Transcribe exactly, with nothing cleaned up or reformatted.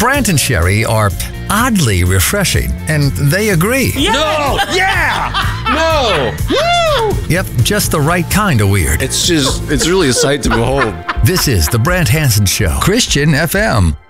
Brant and Sherry are oddly refreshing, and they agree. Yeah. No! Yeah! No! Woo! Yep, just the right kind of weird. It's just, it's really a sight to behold. This is The Brant Hansen Show, Christian F M.